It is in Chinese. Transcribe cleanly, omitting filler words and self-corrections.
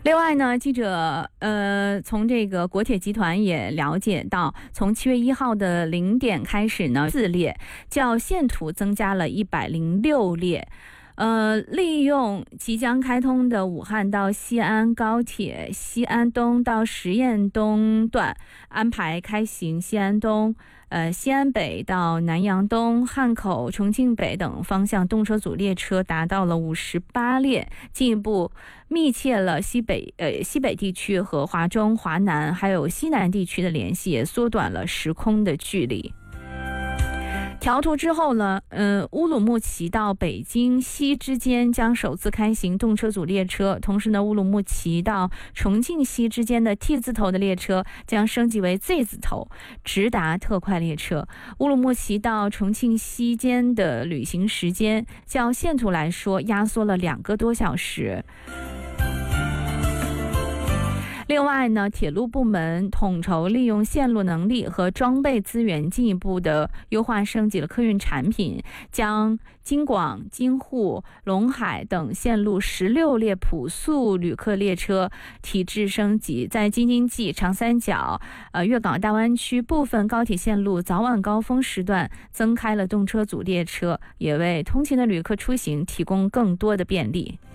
另外呢，记者从这个国铁集团也了解到，从7月1号的0点开始呢，4列较线图增加了106列。利用即将开通的武汉到西安高铁西安东到实验东段，安排开行西安东、西安北到南阳东、汉口、重庆北等方向动车组列车达到了58列，进一步密切了西北地区和华中、华南还有西南地区的联系，也缩短了时空的距离。调图之后呢，乌鲁木齐到北京西之间将首次开行动车组列车，同时呢，乌鲁木齐到重庆西之间的 T 字头的列车将升级为 Z 字头直达特快列车。乌鲁木齐到重庆西间的旅行时间较线图来说压缩了2个多小时。另外呢，铁路部门统筹利用线路能力和装备资源，进一步的优化升级了客运产品，将京广、京沪、陇海等线路16列普速旅客列车体制升级，在京津冀、长三角、粤港大湾区部分高铁线路早晚高峰时段增开了动车组列车，也为通勤的旅客出行提供更多的便利。